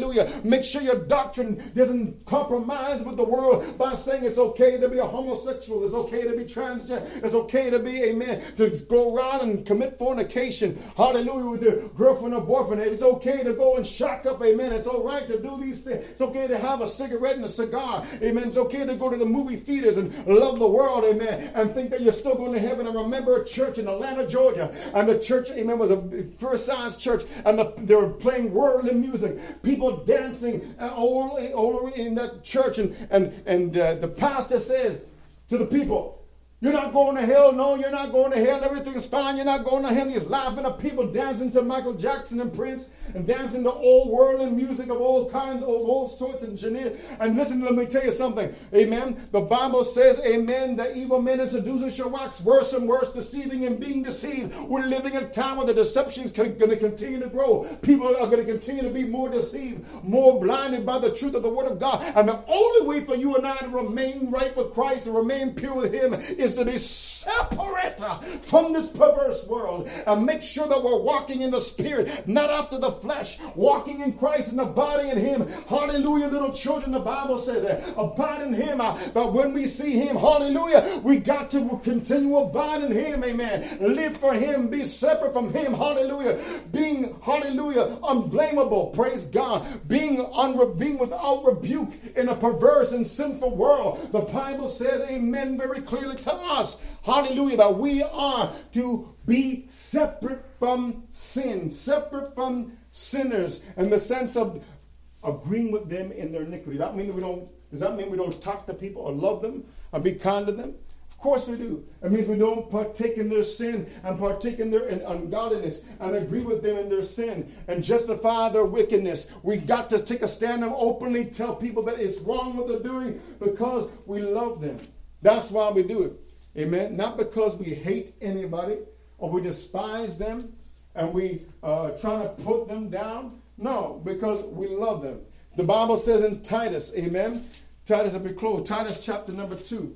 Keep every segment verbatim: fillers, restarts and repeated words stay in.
Hallelujah. Make sure your doctrine doesn't compromise with the world by saying it's okay to be a homosexual. It's okay to be transgender. It's okay to be, amen, to go around and commit fornication. Hallelujah, with your girlfriend or boyfriend. It's okay to go and shack up. Amen. It's all right to do these things. It's okay to have a cigarette and a cigar. Amen. It's okay to go to the movie theaters and love the world. Amen. And think that you're still going to heaven. I remember a church in Atlanta, Georgia. And the church, amen, was a first science church. And the, they were playing worldly music. People dancing all, all in that church. And, and, and uh, the pastor says to the people, you're not going to hell. No, you're not going to hell. Everything is fine. You're not going to hell. He's laughing at people dancing to Michael Jackson and Prince and dancing to old worldly music of all kinds, of all sorts and generic. And listen, let me tell you something. Amen. The Bible says, amen, the evil men and seducers shall wax worse and worse, deceiving and being deceived. We're living in a time where the deception is going to continue to grow. People are going to continue to be more deceived, more blinded by the truth of the Word of God. And the only way for you and I to remain right with Christ and remain pure with Him is to be separate from this perverse world and make sure that we're walking in the Spirit, not after the flesh, walking in Christ and abiding in Him. Hallelujah, little children, the Bible says that. Abide in Him. But when we see Him, hallelujah, we got to continue to abide in Him, amen. Live for Him, be separate from Him, hallelujah. Being, hallelujah, unblameable, praise God. Being, unre- being without rebuke in a perverse and sinful world. The Bible says, amen, very clearly to us, hallelujah, that we are to be separate from sin, separate from sinners, in the sense of agreeing with them in their iniquity. That mean we don't, does that mean we don't talk to people or love them or be kind to them? Of course we do. It means we don't partake in their sin and partake in their ungodliness and agree with them in their sin and justify their wickedness. We got to take a stand and openly tell people that it's wrong what they're doing because we love them. That's why we do it. Amen. Not because we hate anybody or we despise them and we uh, try to put them down. No, because we love them. The Bible says in Titus, amen. Titus, I'll be close. Titus chapter number two.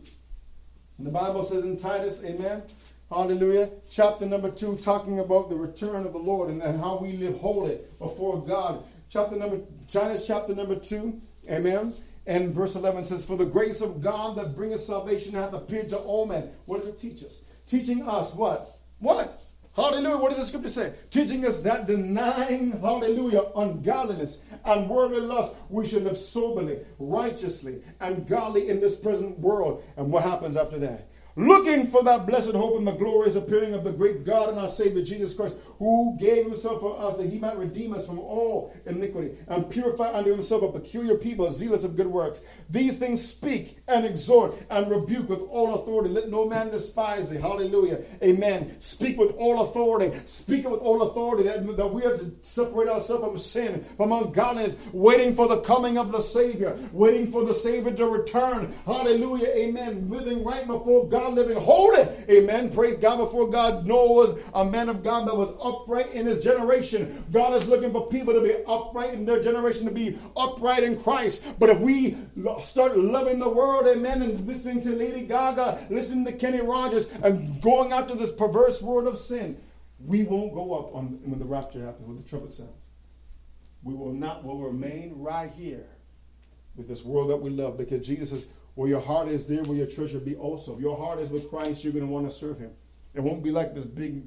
The Bible says in Titus, amen. Hallelujah. Chapter number two, talking about the return of the Lord and, and how we live holy before God. Chapter number, Titus chapter number two, amen. And verse eleven says, for the grace of God that bringeth salvation hath appeared to all men. What does it teach us? Teaching us what? What? Hallelujah. What does the scripture say? Teaching us that denying, hallelujah, ungodliness and worldly lust, we should live soberly, righteously, and godly in this present world. And what happens after that? Looking for that blessed hope and the glorious appearing of the great God and our Savior Jesus Christ, who gave himself for us that he might redeem us from all iniquity and purify unto himself a peculiar people, zealous of good works. These things speak and exhort and rebuke with all authority. Let no man despise thee. Hallelujah. Amen. Speak with all authority. Speak with all authority that, that we are to separate ourselves from sin, from ungodliness, waiting for the coming of the Savior, waiting for the Savior to return. Hallelujah. Amen. Living right before God, living holy. Amen. Praise God before God. Noah was a man of God that was upright in his generation. God is looking for people to be upright in their generation, to be upright in Christ. But if we start loving the world, amen, and listening to Lady Gaga, listening to Kenny Rogers, and going after this perverse world of sin, we won't go up on when the rapture happens, when the trumpet sounds. We will not, will remain right here with this world that we love, because Jesus says, where your heart is, there will your treasure be also. If your heart is with Christ, you're going to want to serve him. It won't be like this big,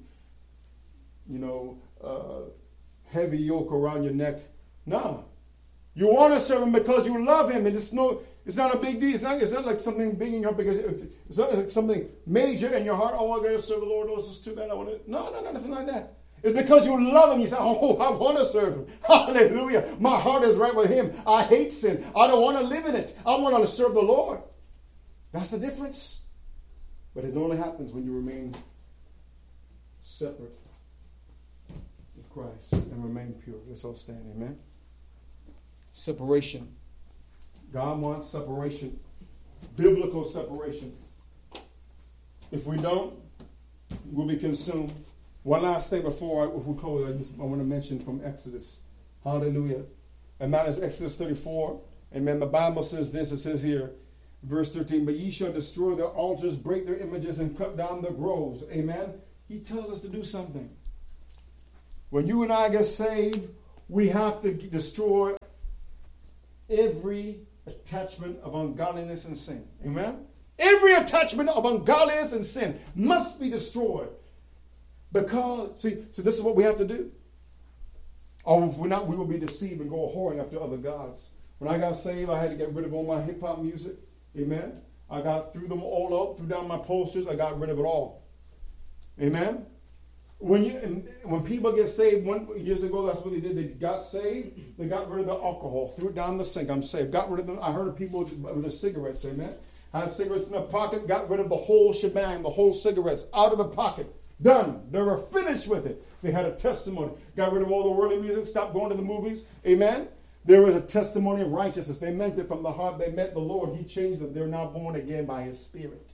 you know, uh, heavy yoke around your neck. No. You want to serve him because you love him. And it's no, it's not a big deal. It's not, it's not like something big in your heart, because it's not like something major in your heart. Oh, I got to serve the Lord. Oh, this is too bad. I want to. No, no, no, nothing like that. It's because you love him. You say, oh, I want to serve him. Hallelujah. My heart is right with him. I hate sin. I don't want to live in it. I want to serve the Lord. That's the difference. But it only happens when you remain separate with Christ and remain pure. Let's all stand. Amen. Separation. God wants separation. Biblical separation. If we don't, we'll be consumed. One last thing before I, if we close, I, just, I want to mention from Exodus. Hallelujah. And that is Exodus thirty-four. Amen. The Bible says this. It says here, verse thirteen, but ye shall destroy their altars, break their images, and cut down their groves. Amen. He tells us to do something. When you and I get saved, we have to destroy every attachment of ungodliness and sin. Amen? Every attachment of ungodliness and sin must be destroyed. Because, see, so this is what we have to do. Or if we're not, we will be deceived and go whoring after other gods. When I got saved, I had to get rid of all my hip-hop music. Amen? I got threw them all up, threw down my posters. I got rid of it all. Amen? When you when people get saved, one years ago, that's what they did. They got saved. They got rid of the alcohol, threw it down the sink. I'm saved. Got rid of them. I heard of people with their cigarettes. Amen? Had cigarettes in their pocket. Got rid of the whole shebang, the whole cigarettes out of the pocket. Done. They were finished with it. They had a testimony. Got rid of all the worldly music. Stopped going to the movies. Amen? There was a testimony of righteousness. They meant it from the heart. They met the Lord. He changed them. They're now born again by His Spirit.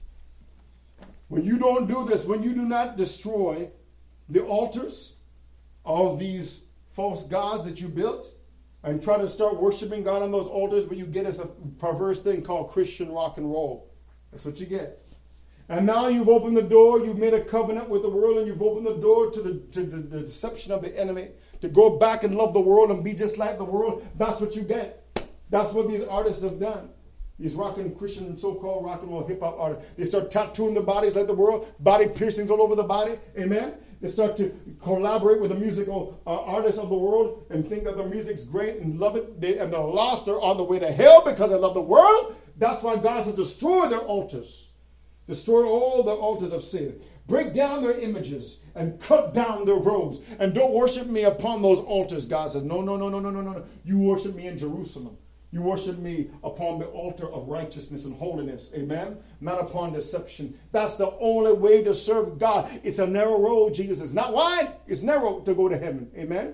When you don't do this, when you do not destroy the altars of these false gods that you built and try to start worshiping God on those altars, what you get is a perverse thing called Christian rock and roll. That's what you get. And now you've opened the door, you've made a covenant with the world, and you've opened the door to the to the, the deception of the enemy to go back and love the world and be just like the world. That's what you get. That's what these artists have done. These rock and Christian, so-called rock and roll hip-hop artists. They start tattooing their bodies like the world, body piercings all over the body. Amen? They start to collaborate with the musical uh, artists of the world and think that their music's great and love it. They, and they're lost. They're on the way to hell because they love the world. That's why God says destroy their altars. Destroy all the altars of sin. Break down their images and cut down their robes. And don't worship me upon those altars. God says, no, no, no, no, no, no, no. You worship me in Jerusalem. You worship me upon the altar of righteousness and holiness. Amen? Not upon deception. That's the only way to serve God. It's a narrow road, Jesus. It's not wide. It's narrow to go to heaven. Amen?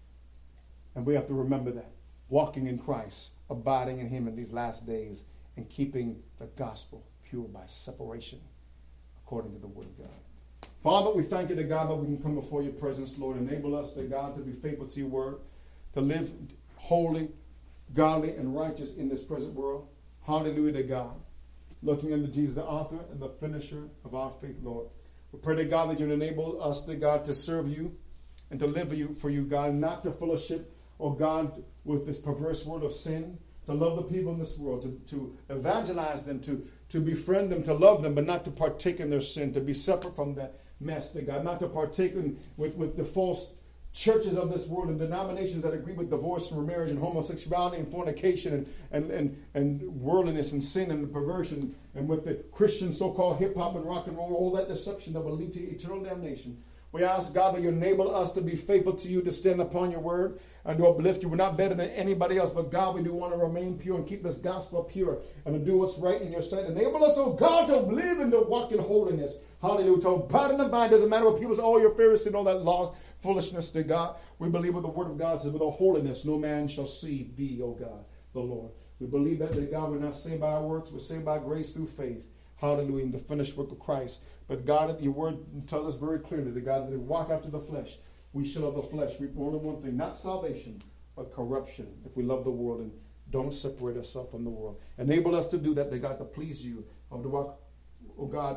And we have to remember that. Walking in Christ, abiding in Him in these last days, and keeping the gospel pure by separation according to the word of God. Father, we thank you to God that we can come before your presence, Lord. Enable us, to God, to be faithful to your word, to live holy, godly, and righteous in this present world. Hallelujah to God. Looking unto Jesus, the author and the finisher of our faith, Lord. We pray to God that you enable us, to God, to serve you and to live for you, for you, God, not to fellowship, oh God, with this perverse world of sin, to love the people in this world, to, to evangelize them, to, to befriend them, to love them, but not to partake in their sin, to be separate from that mess, to God, not to partake in, with, with the false churches of this world and denominations that agree with divorce and remarriage and homosexuality and fornication and, and, and, and worldliness and sin and perversion, and with the Christian so-called hip-hop and rock and roll, all that deception that will lead to eternal damnation. We ask, God, that you enable us to be faithful to you, to stand upon your word, and to uplift you. We're not better than anybody else, but God, we do want to remain pure and keep this gospel pure and to do what's right in your sight. Enable us, oh God, to live and to walk in holiness. Hallelujah. To abide in the vine. Doesn't matter what people say, oh, you're Pharisee and all that law, foolishness to God. We believe what the word of God says, with all holiness no man shall see thee, O God, the Lord. We believe that, that God, we're not saved by our works, we're saved by grace through faith. Hallelujah, in the finished work of Christ. But God, your word tells us very clearly that God, that we walk after the flesh, we shall of the flesh reap only one thing, not salvation, but corruption, if we love the world and don't separate ourselves from the world. Enable us to do that, that God, to please you, of to walk, oh God,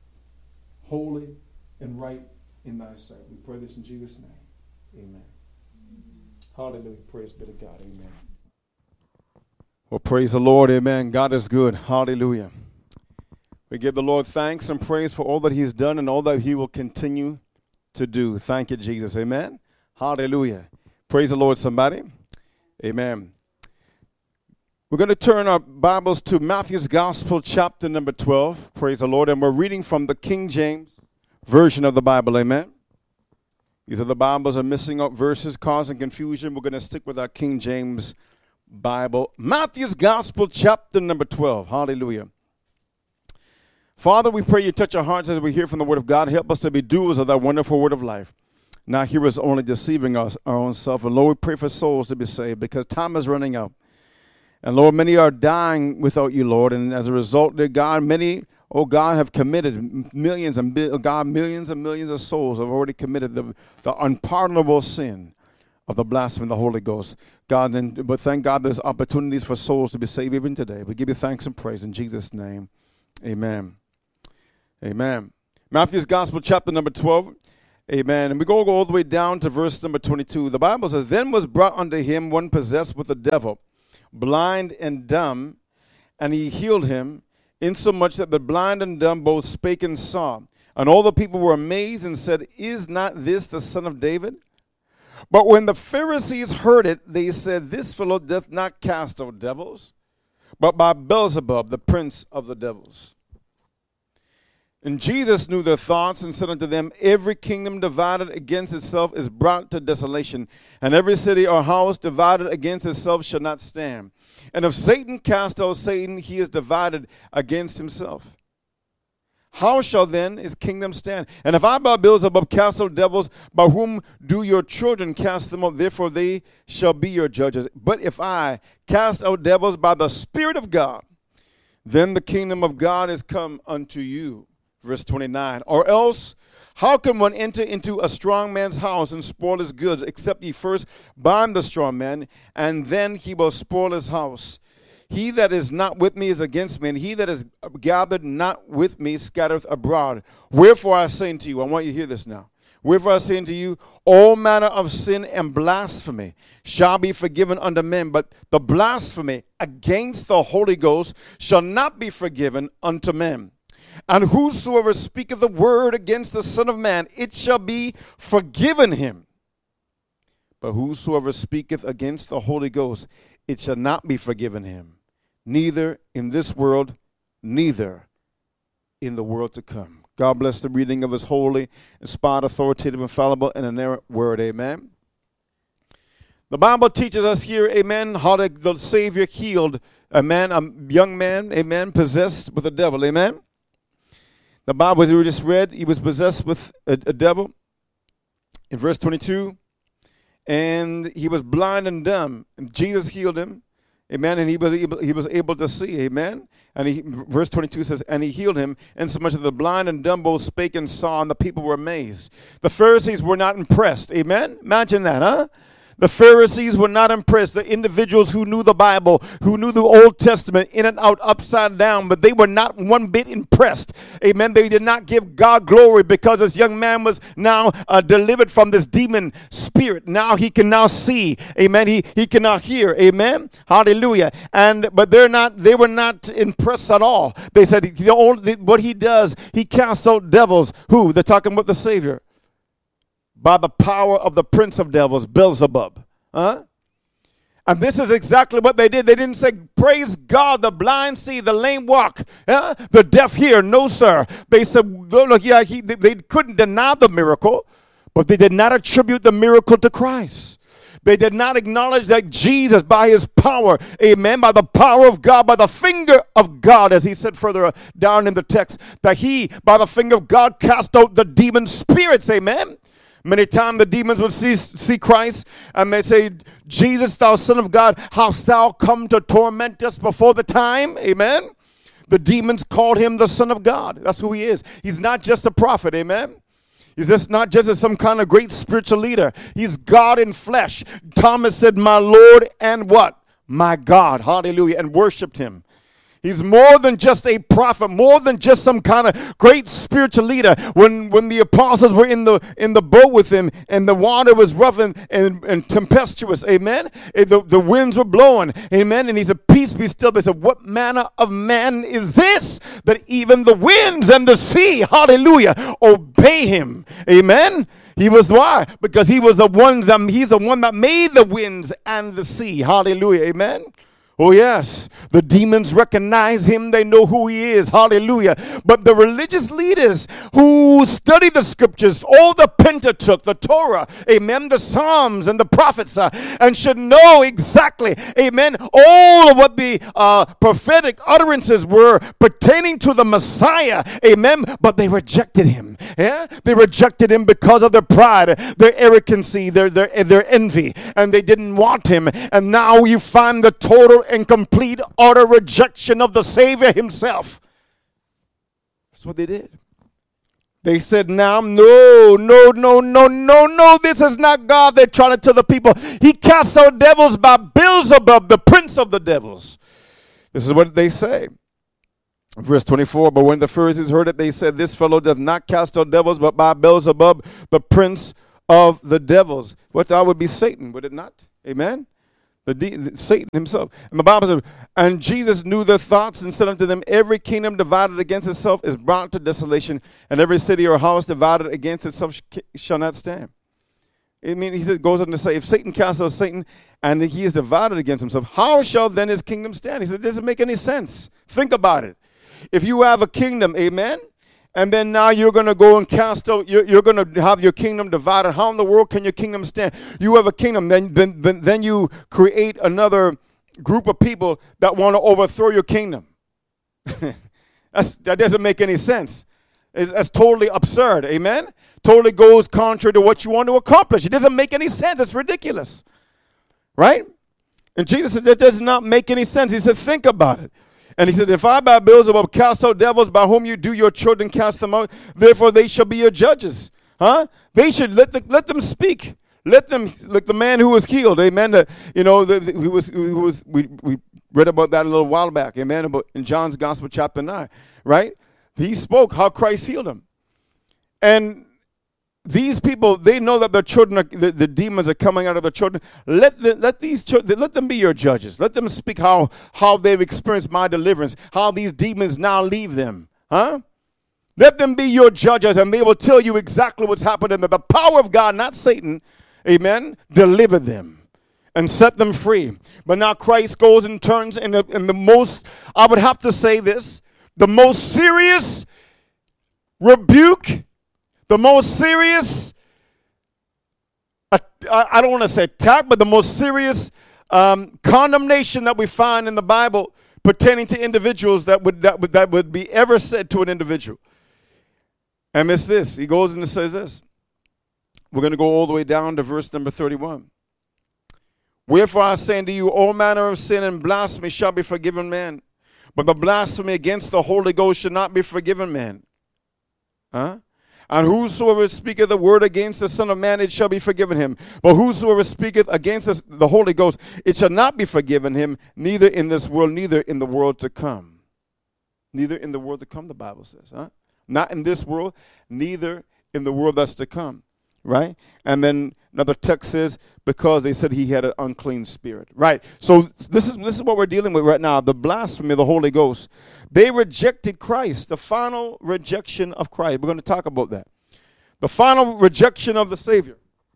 holy and right in thy sight. We pray this in Jesus' name. Amen. Hallelujah. Praise be to God. Amen. Well, praise the Lord. Amen. God is good. Hallelujah. We give the Lord thanks and praise for all that he's done and all that he will continue to do. Thank you, Jesus. Amen. Hallelujah. Praise the Lord, somebody. Amen. We're going to turn our Bibles to Matthew's Gospel, chapter number twelve. Praise the Lord. And we're reading from the King James Version of the Bible. Amen. These are the Bibles are missing up verses, causing confusion. We're going to stick with our King James Bible. Matthew's Gospel, chapter number twelve. Hallelujah. Father, we pray you touch our hearts as we hear from the word of God. Help us to be doers of that wonderful word of life. Not hearers only deceiving us, our own self. And Lord, we pray for souls to be saved because time is running out. And Lord, many are dying without you, Lord. And as a result, dear God, many, oh God, have committed millions and, oh God, millions and millions of souls have already committed the, the unpardonable sin of the blasphemy of the Holy Ghost. God, and, but thank God there's opportunities for souls to be saved even today. We give you thanks and praise in Jesus' name. Amen. Amen. Matthew's Gospel, chapter number twelve. Amen. And we go, go all the way down to verse number twenty-two. The Bible says, Then was brought unto him one possessed with the devil, blind and dumb, and he healed him, insomuch that the blind and dumb both spake and saw. And all the people were amazed and said, Is not this the son of David? But when the Pharisees heard it, they said, This fellow doth not cast out devils, but by Beelzebub, the prince of the devils. And Jesus knew their thoughts and said unto them, Every kingdom divided against itself is brought to desolation, and every city or house divided against itself shall not stand. And if Satan cast out Satan, he is divided against himself. How shall then his kingdom stand? And if I by Beelzebub cast out devils, by whom do your children cast them out? Therefore they shall be your judges. But if I cast out devils by the Spirit of God, then the kingdom of God is come unto you. Verse twenty-nine. Or else, how can one enter into a strong man's house and spoil his goods, except ye first bind the strong man, and then he will spoil his house? He that is not with me is against me, and he that is gathered not with me scattereth abroad. Wherefore I say unto you, I want you to hear this now. Wherefore I say unto you, all manner of sin and blasphemy shall be forgiven unto men, but the blasphemy against the Holy Ghost shall not be forgiven unto men. And whosoever speaketh the word against the Son of Man, it shall be forgiven him. But whosoever speaketh against the Holy Ghost, it shall not be forgiven him, neither in this world, neither in the world to come. God bless the reading of his holy, inspired, authoritative, infallible, and inerrant word. Amen. The Bible teaches us here, amen, how the, the Savior healed a man, a young man, amen, possessed with a devil. Amen. The Bible, as we just read, he was possessed with a, a devil in verse twenty-two, and he was blind and dumb. And Jesus healed him, amen, and he was able, he was able to see, amen. And he, verse twenty-two says, and he healed him, insomuch that the blind and dumb both spake and saw, and the people were amazed. The Pharisees were not impressed, amen. Imagine that, huh? The Pharisees were not impressed. The individuals who knew the Bible, who knew the Old Testament in and out, upside down, but they were not one bit impressed. Amen. They did not give God glory because this young man was now uh, delivered from this demon spirit. Now he can now see. Amen. He he can now hear. Amen. Hallelujah. And but they're not. They were not impressed at all. They said the only, what he does, he casts out devils. Who? They're talking about the Savior. By the power of the prince of devils, Beelzebub. Huh? And this is exactly what they did. They didn't say, praise God, the blind see, the lame walk, huh? The deaf hear. No, sir. They said, look, yeah, he, they, they couldn't deny the miracle, but they did not attribute the miracle to Christ. They did not acknowledge that Jesus, by his power, amen, by the power of God, by the finger of God, as he said further down in the text, that he, by the finger of God, cast out the demon spirits, amen. Many times the demons would see, see Christ and they say, Jesus, thou Son of God, hast thou come to torment us before the time? Amen. The demons called him the Son of God. That's who he is. He's not just a prophet. Amen. He's just not just some kind of great spiritual leader. He's God in flesh. Thomas said, my Lord and what? My God. Hallelujah. And worshiped him. He's more than just a prophet, more than just some kind of great spiritual leader. When when the apostles were in the in the boat with him and the water was rough and, and, and tempestuous, amen, and the, the winds were blowing, amen, and he said, peace be still. They said, what manner of man is this that even the winds and the sea, hallelujah, obey him, amen. He was why? Because he was the ones that he's the one that made the winds and the sea, hallelujah, amen. Oh, yes, the demons recognize him. They know who he is. Hallelujah. But the religious leaders who study the scriptures, all the Pentateuch, the Torah, amen, the Psalms and the prophets, uh, and should know exactly, amen, all of what the uh, prophetic utterances were pertaining to the Messiah, amen, but they rejected him. Yeah? They rejected him because of their pride, their arrogancy, their, their, their envy, and they didn't want him. And now you find the total and complete utter rejection of the Savior himself. That's what they did. They said, now, no, no, no, no, no, no, this is not God. They're trying to tell the people, he casts out devils by Beelzebub, the prince of the devils. This is what they say. Verse twenty-four, but when the Pharisees heard it, they said, this fellow does not cast out devils, but by Beelzebub, the prince of the devils. What that would be Satan, would it not? Amen? The, de- the Satan himself. And the Bible says, and Jesus knew their thoughts and said unto them, every kingdom divided against itself is brought to desolation, and every city or house divided against itself sh- shall not stand. I mean, he says, goes on to say, if Satan casts out Satan and he is divided against himself, how shall then his kingdom stand? He said, it doesn't make any sense. Think about it. If you have a kingdom, amen, and then now you're going to go and cast out, you're, you're going to have your kingdom divided. How in the world can your kingdom stand? You have a kingdom, then, then, then you create another group of people that want to overthrow your kingdom. That's, that doesn't make any sense. It's, that's totally absurd, amen? Totally goes contrary to what you want to accomplish. It doesn't make any sense. It's ridiculous, right? And Jesus said, that does not make any sense. He said, think about it. And he said, if I by Beelzebub cast out devils, by whom you do your children cast them out, therefore they shall be your judges. Huh? They should let the, let them speak. Let them, like the man who was healed, amen. The, you know, the, the, who was, who was we, we read about that a little while back, amen, about in John's Gospel chapter nine, right? He spoke how Christ healed him. And these people, they know that their children, are, the, the demons are coming out of their children. Let the, let these children, let them be your judges. Let them speak how, how they've experienced my deliverance, how these demons now leave them. Huh? Let them be your judges, and they will tell you exactly what's happening. The power of God, not Satan, amen, deliver them and set them free. But now Christ goes and turns in the, in the most, I would have to say this, the most serious rebuke, the most serious, I don't want to say attack, but the most serious um, condemnation that we find in the Bible pertaining to individuals that would, that would that would be ever said to an individual. And it's this. He goes and says this. We're going to go all the way down to verse number thirty-one. Wherefore I say unto you, all manner of sin and blasphemy shall be forgiven man, but the blasphemy against the Holy Ghost shall not be forgiven man. Huh? And whosoever speaketh the word against the Son of Man, it shall be forgiven him. But whosoever speaketh against the Holy Ghost, it shall not be forgiven him, neither in this world, neither in the world to come. Neither in the world to come, the Bible says. Huh? Not in this world, neither in the world that's to come. Right? And then another text says, because they said he had an unclean spirit. Right. So this is this is what we're dealing with right now, the blasphemy of the Holy Ghost. They rejected Christ, the final rejection of Christ. We're going to talk about that. The final rejection of the Savior.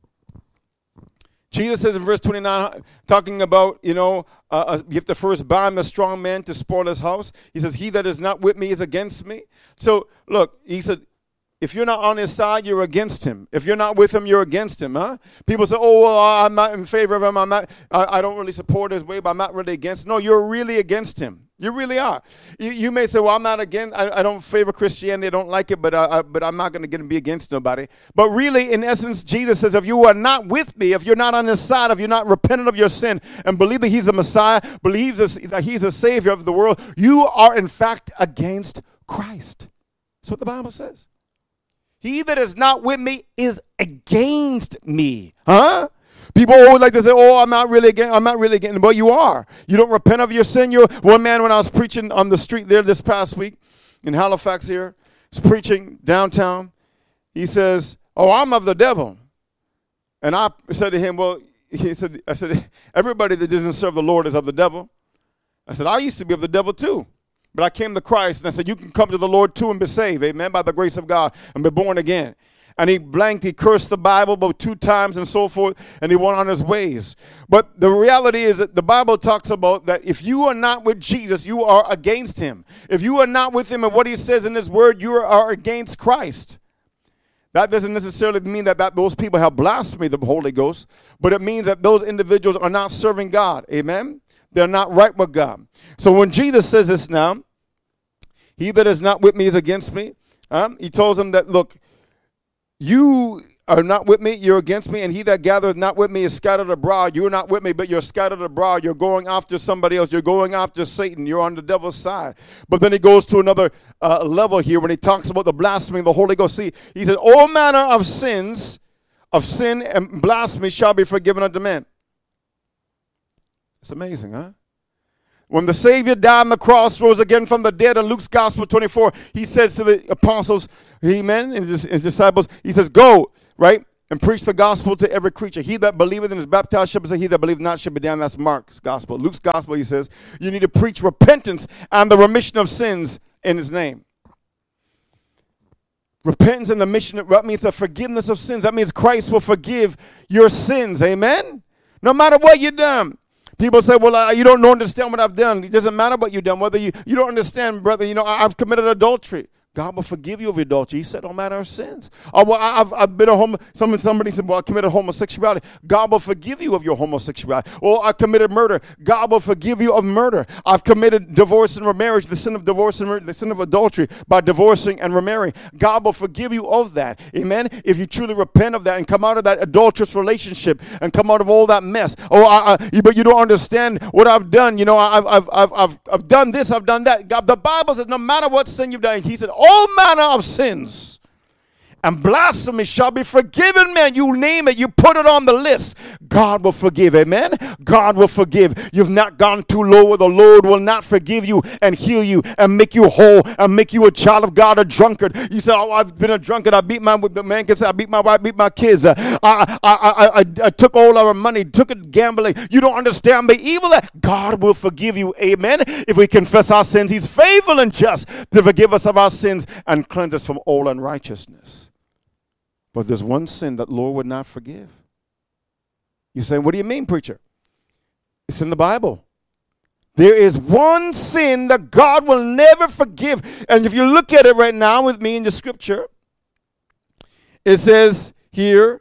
Jesus says in verse twenty-nine, talking about, you know, uh, you have to first bind the strong man to spoil his house. He says, he that is not with me is against me. So, look, he said, if you're not on his side, you're against him. If you're not with him, you're against him. Huh? People say, oh, well, I'm not in favor of him. I'm not, I, I don't really support his way, but I'm not really against. No, you're really against him. You really are. You, you may say, well, I'm not against, I, I don't favor Christianity. I don't like it, but, I, I, but I'm not going to get and be against nobody. But really, in essence, Jesus says, if you are not with me, if you're not on his side, if you're not repentant of your sin and believe that he's the Messiah, believe that he's the Savior of the world, you are in fact against Christ. That's what the Bible says. He that is not with me is against me. Huh? People always like to say, oh, I'm not really against, I'm not really against, but you are. You don't repent of your sin. You're, one man, when I was preaching on the street there this past week in Halifax here, was preaching downtown. He says, oh, I'm of the devil. And I said to him, well, he said, I said, everybody that doesn't serve the Lord is of the devil. I said, I used to be of the devil too. But I came to Christ, and I said, you can come to the Lord too and be saved, amen, by the grace of God, and be born again. And he blanked, he cursed the Bible about two times and so forth, and he went on his ways. But the reality is that the Bible talks about that if you are not with Jesus, you are against him. If you are not with him and what he says in his word, you are against Christ. That doesn't necessarily mean that, that those people have blasphemed the Holy Ghost, but it means that those individuals are not serving God, amen? They're not right with God. So when Jesus says this now, he that is not with me is against me. Um, he tells them that, look, you are not with me, you're against me, and he that gathereth not with me is scattered abroad. You're not with me, but you're scattered abroad. You're going after somebody else. You're going after Satan. You're on the devil's side. But then he goes to another uh, level here when he talks about the blasphemy of the Holy Ghost. See, he said, all manner of sins, of sin and blasphemy shall be forgiven unto men. It's amazing, huh? When the Savior died on the cross, rose again from the dead, in Luke's Gospel twenty-four, he says to the apostles, amen, and his, his disciples, he says, go, right, and preach the gospel to every creature. He that believeth and is baptized shall be saved. He that believeth not shall be damned. That's Mark's gospel. Luke's gospel, he says, you need to preach repentance and the remission of sins in his name. Repentance and the mission, that means the forgiveness of sins. That means Christ will forgive your sins. Amen? No matter what you've done. People say, well, uh, you don't understand what I've done. It doesn't matter what you've done. Whether you, you don't understand, brother, you know, I've committed adultery. God will forgive you of your adultery. He said, no matter of sins. Oh, well, I've, I've been a homo. Somebody, somebody said, well, I committed homosexuality. God will forgive you of your homosexuality. Or I committed murder. God will forgive you of murder. I've committed divorce and remarriage, the sin of divorce and the sin of adultery by divorcing and remarrying. God will forgive you of that. Amen. If you truly repent of that and come out of that adulterous relationship and come out of all that mess. Oh, I, I, but you don't understand what I've done. You know, I've, I've, I've, I've, I've done this. I've done that. God, the Bible says, no matter what sin you've done, he said, all manner of sins and blasphemy shall be forgiven, man. You name it, you put it on the list. God will forgive, amen? God will forgive. You've not gone too low where the Lord will not forgive you and heal you and make you whole and make you a child of God, a drunkard. You say, oh, I've been a drunkard. I beat my, the man can say, I beat my wife, beat my kids. Uh, I, I, I, I, I took all our money, took it gambling. You don't understand the evil that God will forgive you, amen? If we confess our sins, he's faithful and just to forgive us of our sins and cleanse us from all unrighteousness. But there's one sin that Lord would not forgive. You say, what do you mean, preacher? It's in the Bible. There is one sin that God will never forgive. And if you look at it right now with me in the scripture, it says here,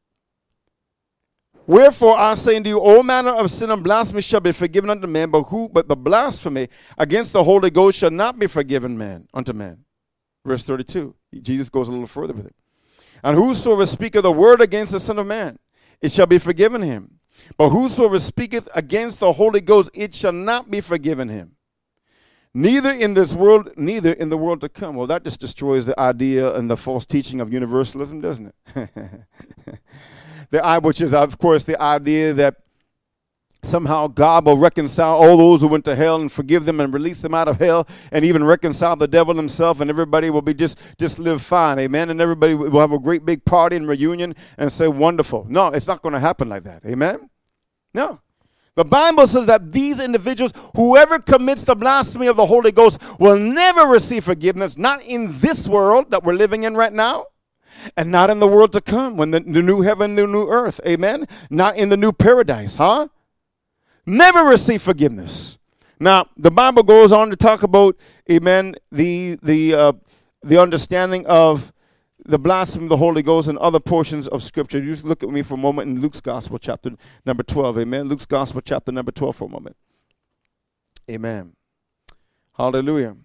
wherefore I say unto you, all manner of sin and blasphemy shall be forgiven unto men, but who but the blasphemy against the Holy Ghost shall not be forgiven man unto man. Verse thirty-two. Jesus goes a little further with it. And whosoever speaketh the word against the Son of Man, it shall be forgiven him. But whosoever speaketh against the Holy Ghost, it shall not be forgiven him. Neither in this world, neither in the world to come. Well, that just destroys the idea and the false teaching of universalism, doesn't it? the I, which is, of course, the idea that somehow God will reconcile all those who went to hell and forgive them and release them out of hell and even reconcile the devil himself, and everybody will be just, just live fine, amen? And everybody will have a great big party and reunion and say, wonderful. No, it's not going to happen like that, amen? No. The Bible says that these individuals, whoever commits the blasphemy of the Holy Ghost, will never receive forgiveness, not in this world that we're living in right now, and not in the world to come, when the, the new heaven, the new earth, amen? Not in the new paradise, huh? Never receive forgiveness. Now, the Bible goes on to talk about, amen, the the uh, the understanding of the blasphemy of the Holy Ghost and other portions of Scripture. You just look at me for a moment in Luke's Gospel, chapter number twelve, amen. Luke's Gospel, chapter number twelve for a moment. Amen. Hallelujah.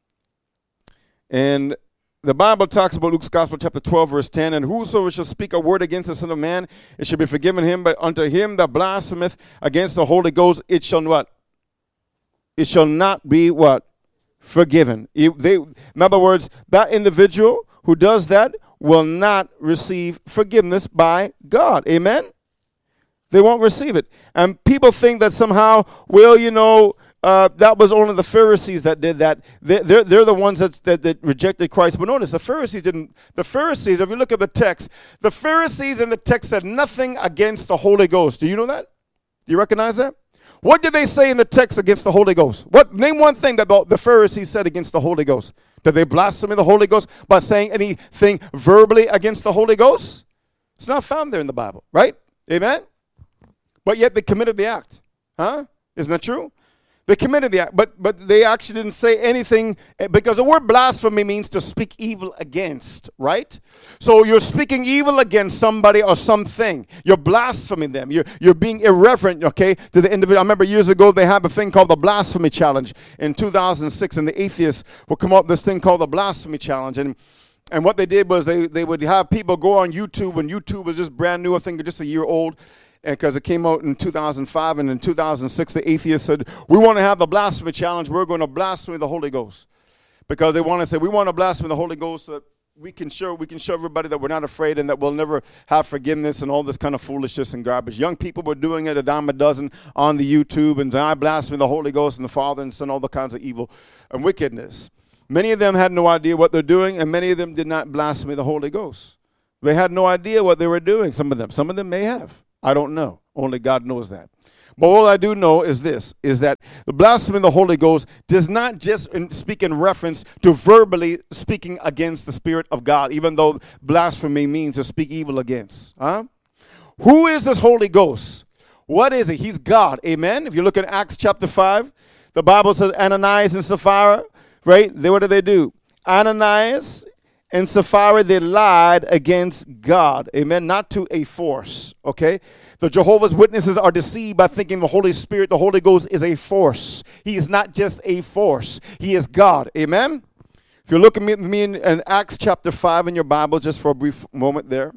And the Bible talks about Luke's Gospel, chapter twelve, verse ten, and whosoever shall speak a word against the Son of Man, it shall be forgiven him, but unto him that blasphemeth against the Holy Ghost, it shall what? It shall not be what? Forgiven. It, they, in other words, that individual who does that will not receive forgiveness by God. Amen? They won't receive it. And people think that somehow, well, you know, Uh, that was only the Pharisees that did that. They, they're, they're the ones that, that, that rejected Christ. But notice, the Pharisees didn't. The Pharisees, if you look at the text, the Pharisees in the text said nothing against the Holy Ghost. Do you know that? Do you recognize that? What did they say in the text against the Holy Ghost? What name one thing that the Pharisees said against the Holy Ghost? Did they blaspheme the Holy Ghost by saying anything verbally against the Holy Ghost? It's not found there in the Bible, right? Amen? But yet they committed the act. Huh? Isn't that true? They committed the act, but, but they actually didn't say anything, because the word blasphemy means to speak evil against, right? So you're speaking evil against somebody or something. You're blaspheming them. You're, you're being irreverent, okay, to the individual. I remember years ago they had a thing called the Blasphemy Challenge in two thousand six, and the atheists would come up with this thing called the Blasphemy Challenge. And And what they did was they, they would have people go on YouTube, when YouTube was just brand new, I think just a year old, because it came out in two thousand five, and in two thousand six, the atheists said, we want to have the blasphemy challenge. We're going to blaspheme the Holy Ghost. Because they want to say, we want to blaspheme the Holy Ghost so that we can show we can show everybody that we're not afraid and that we'll never have forgiveness and all this kind of foolishness and garbage. Young people were doing it a dime a dozen on the YouTube, and I blaspheme the Holy Ghost and the Father and Son, all the kinds of evil and wickedness. Many of them had no idea what they're doing, and many of them did not blaspheme the Holy Ghost. They had no idea what they were doing, some of them. Some of them may have. I don't know. Only God knows that. But all I do know is this, is that the blasphemy of the Holy Ghost does not just speak in reference to verbally speaking against the Spirit of God, even though blasphemy means to speak evil against. Huh? Who is this Holy Ghost? What is he? He's God. Amen? If you look at Acts chapter five, the Bible says Ananias and Sapphira, right? They, what did they do? Ananias and Sapphira, they lied against God. Amen? Not to a force, okay? The Jehovah's Witnesses are deceived by thinking the Holy Spirit, the Holy Ghost, is a force. He is not just a force. He is God. Amen? If you look at me, me in, in Acts chapter five in your Bible, just for a brief moment there,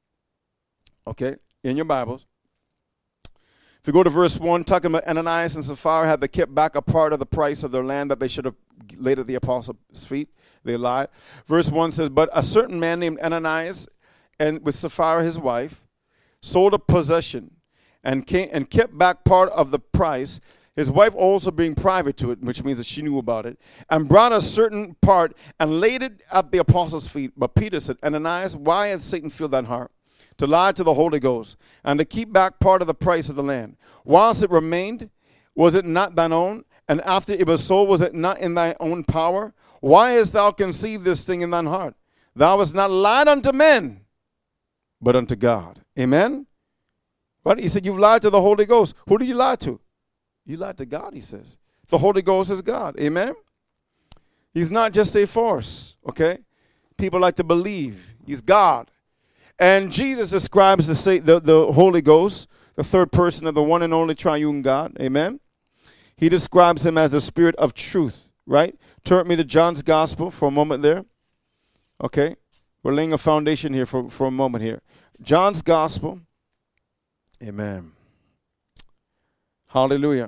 okay, in your Bibles. If you go to verse one, talking about Ananias and Sapphira had they kept back a part of the price of their land that they should have laid at the apostles' feet. They lied. Verse one says, but a certain man named Ananias, and with Sapphira his wife, sold a possession and came and kept back part of the price, his wife also being private to it, which means that she knew about it, and brought a certain part and laid it at the apostles' feet. But Peter said, Ananias, why hath Satan filled thine heart to lie to the Holy Ghost and to keep back part of the price of the land? Whilst it remained, was it not thine own? And after it was sold, was it not in thy own power? Why hast thou conceived this thing in thine heart? Thou hast not lied unto men, but unto God. Amen? But he said, you've lied to the Holy Ghost. Who do you lie to? You lied to God, he says. The Holy Ghost is God. Amen? He's not just a force, okay? People like to believe he's God. And Jesus describes the, the, the Holy Ghost, the third person of the one and only triune God. Amen? He describes him as the Spirit of truth, right? Turn me to John's Gospel for a moment there. Okay? We're laying a foundation here for, for a moment here. John's Gospel. Amen. Hallelujah.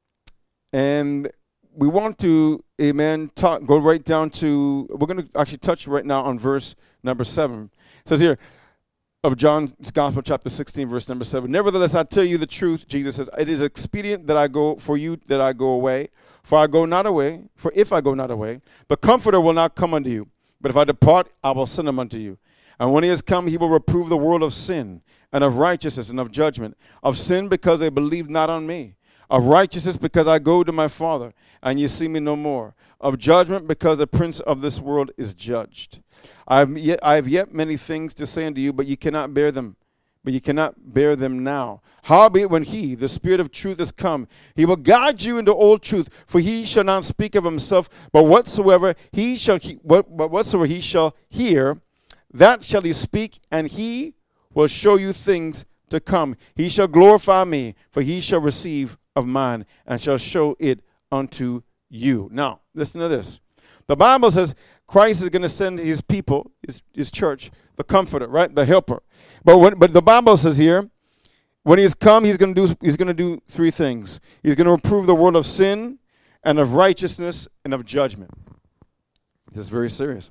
And we want to, amen, talk, go right down to, we're going to actually touch right now on verse number seven. It says here, of John's Gospel, chapter sixteen, verse number seven. Nevertheless, I tell you the truth, Jesus says, it is expedient that I go for you, that I go away. For I go not away, for if I go not away, the Comforter will not come unto you. But if I depart, I will send him unto you. And when he has come, he will reprove the world of sin, and of righteousness, and of judgment. Of sin, because they believe not on me. Of righteousness, because I go to my Father, and ye see me no more. Of judgment, because the prince of this world is judged. I have yet, I have yet many things to say unto you, but ye cannot bear them. But ye cannot bear them now. Howbeit when he, the Spirit of truth, is come, he will guide you into all truth. For he shall not speak of himself, but whatsoever he shall, he, what, but whatsoever he shall hear, that shall he speak, and he will show you things to come. He shall glorify me, for he shall receive of mine, and shall show it unto you. Now, listen to this. The Bible says Christ is going to send his people, his, his church, the Comforter, right? The Helper. But when, but the Bible says here, when he has come, he's going to do he's going to do three things. He's going to reprove the world of sin and of righteousness and of judgment. This is very serious.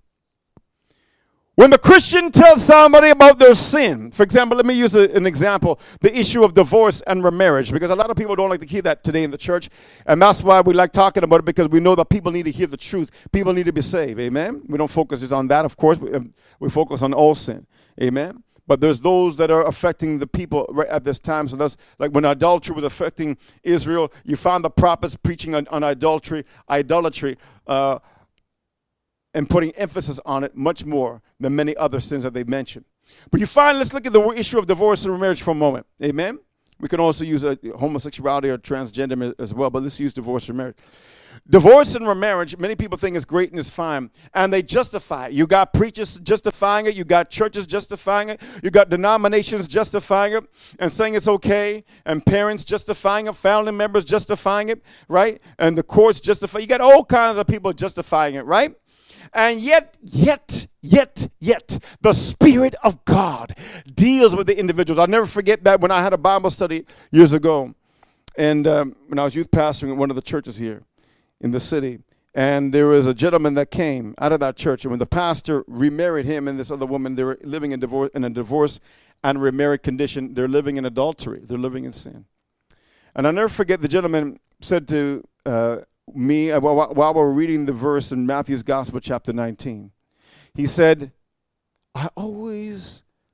When the Christian tells somebody about their sin, for example, let me use a, an example, the issue of divorce and remarriage, because a lot of people don't like to hear that today in the church, and that's why we like talking about it, because we know that people need to hear the truth. People need to be saved, amen? We don't focus just on that, of course. We, we focus on all sin, amen? But there's those that are affecting the people right at this time. So that's like when adultery was affecting Israel, you found the prophets preaching on, on idolatry, idolatry, uh, and putting emphasis on it much more than many other sins that they mentioned. But you find, let's look at the issue of divorce and remarriage for a moment. Amen? We can also use uh, homosexuality or transgender as well, but let's use divorce and marriage. Divorce and remarriage, many people think is great and is fine, and they justify it. You got preachers justifying it. You got churches justifying it. You got denominations justifying it and saying it's okay, and parents justifying it, family members justifying it, right? And the courts justify. You got all kinds of people justifying it, right? And yet, yet, yet, yet, the Spirit of God deals with the individuals. I'll never forget that when I had a Bible study years ago, and um, when I was youth pastoring at one of the churches here in the city, and there was a gentleman that came out of that church, and when the pastor remarried him and this other woman, they were living in divorce, in a divorce and remarried condition. They're living in adultery. They're living in sin. And I'll never forget the gentleman said to uh, me uh, while, while we were reading the verse in Matthew's Gospel, chapter nineteen. He said, I always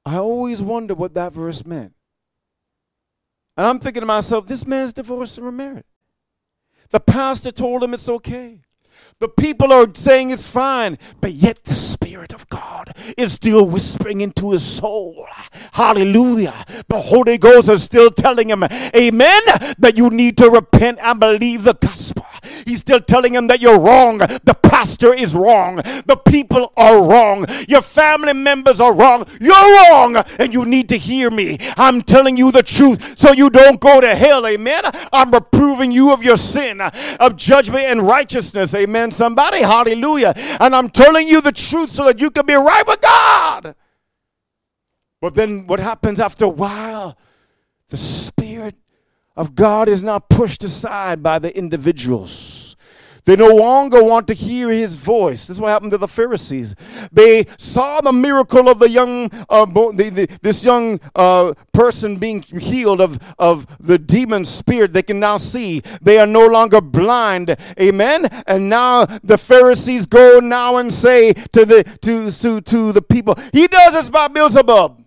I always wondered what that verse meant. And I'm thinking to myself, this man's divorced and remarried. The pastor told him it's okay. The people are saying it's fine, but yet the Spirit of God is still whispering into his soul. Hallelujah. The Holy Ghost is still telling him, amen, that you need to repent and believe the gospel. He's still telling him that you're wrong. The pastor is wrong. The people are wrong. Your family members are wrong. You're wrong, and you need to hear me. I'm telling you the truth so you don't go to hell, amen. I'm reproving you of your sin, of judgment and righteousness, amen. Somebody, hallelujah. And I'm telling you the truth so that you can be right with God. But then what happens after a while? The Spirit of God is now pushed aside by the individuals. They no longer want to hear his voice. This is what happened to the Pharisees. They saw the miracle of the young, uh, the, the, this young uh, person being healed of, of the demon spirit. They can now see. They are no longer blind. Amen. And now the Pharisees go now and say to the to to, to the people, he does this by Beelzebub.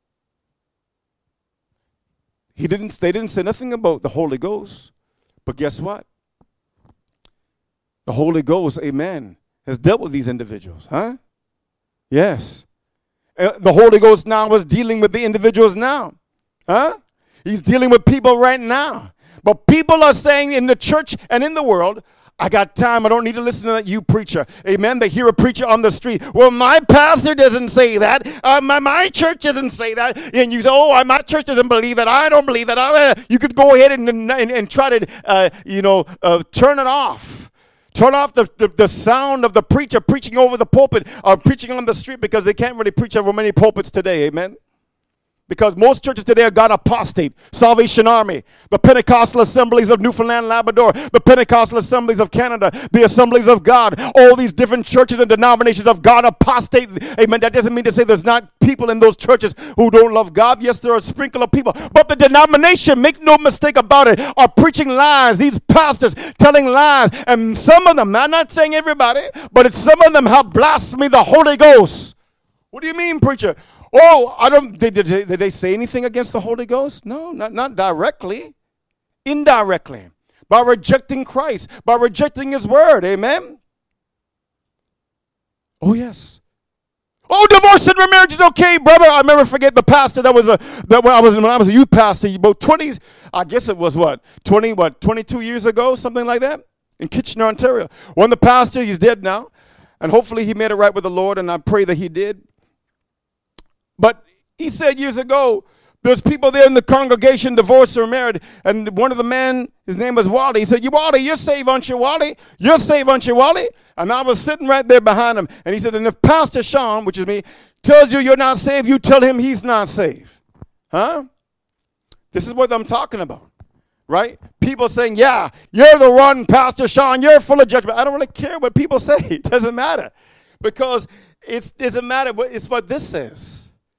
He didn't. They didn't say nothing about the Holy Ghost. But guess what? The Holy Ghost, amen, has dealt with these individuals, huh? Yes. Uh, the Holy Ghost now is dealing with the individuals now, huh? He's dealing with people right now. But people are saying in the church and in the world, I got time. I don't need to listen to that you preacher. Amen. They hear a preacher on the street. Well, my pastor doesn't say that. Uh, my, my church doesn't say that. And you say, oh, my church doesn't believe it. I don't believe it. I, you could go ahead and, and, and try to, uh, you know, uh, turn it off. Turn off the, the, the sound of the preacher preaching over the pulpit or preaching on the street because they can't really preach over many pulpits today. Amen. Because most churches today have gone apostate. Salvation Army, the Pentecostal Assemblies of Newfoundland, Labrador, the Pentecostal Assemblies of Canada, the Assemblies of God, all these different churches and denominations of God apostate. Amen. That doesn't mean to say there's not people in those churches who don't love God. Yes, there are a sprinkle of people. But the denomination, make no mistake about it, are preaching lies. These pastors telling lies. And some of them, I'm not saying everybody, but it's some of them have blasphemed the Holy Ghost. What do you mean, preacher? Oh, I don't. Did, did, did they say anything against the Holy Ghost? No, not, not directly. Indirectly. By rejecting Christ. By rejecting his word. Amen? Oh, yes. Oh, divorce and remarriage is okay, brother. I never forget the pastor that was a, that when I was, when I was a youth pastor, about twenty, I guess it was what, twenty, what, twenty-two years ago, something like that, in Kitchener, Ontario. One of the pastor, he's dead now, and hopefully he made it right with the Lord, and I pray that he did. But he said years ago, there's people there in the congregation, divorced or married, and one of the men, his name was Wally. He said, you Wally, you're saved, aren't you, Wally? You're saved, aren't you, Wally? And I was sitting right there behind him. And he said, and if Pastor Sean, which is me, tells you you're not saved, you tell him he's not saved. Huh? This is what I'm talking about, right? People saying, yeah, you're the one, Pastor Sean, you're full of judgment. I don't really care what people say. It doesn't matter. Because it doesn't matter. It's what this says.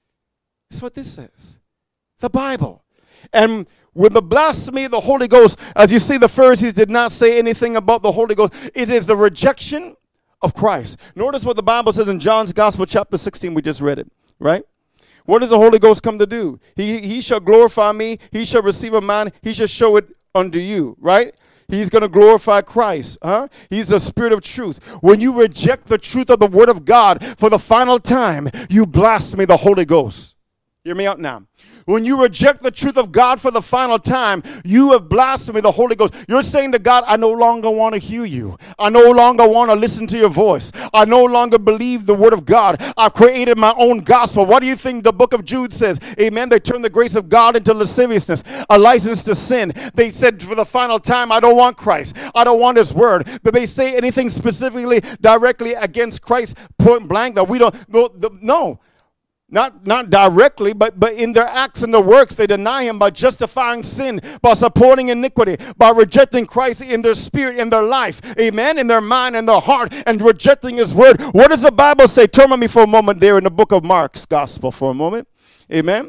It's what this says. The Bible. And with the blasphemy of the Holy Ghost, as you see, the Pharisees did not say anything about the Holy Ghost. It is the rejection of Christ. Notice what the Bible says in John's Gospel, chapter sixteen. We just read it, right? What does the Holy Ghost come to do? He, he shall glorify me. He shall receive of mine. He shall show it unto you, right? He's going to glorify Christ. Huh? He's the Spirit of truth. When you reject the truth of the Word of God for the final time, you blaspheme the Holy Ghost. Hear me out now. When you reject the truth of God for the final time, you have blasphemed the Holy Ghost. You're saying to God, I no longer want to hear you. I no longer want to listen to your voice. I no longer believe the word of God. I've created my own gospel. What do you think the book of Jude says? Amen. They turned the grace of God into lasciviousness, a license to sin. They said for the final time, I don't want Christ. I don't want his word. But they say anything specifically directly against Christ, point blank, that we don't, no. no. Not, not directly, but, but in their acts and their works, they deny him by justifying sin, by supporting iniquity, by rejecting Christ in their spirit, in their life, amen, in their mind, in their heart, and rejecting his word. What does the Bible say? Turn with me for a moment there in the book of Mark's Gospel for a moment, amen.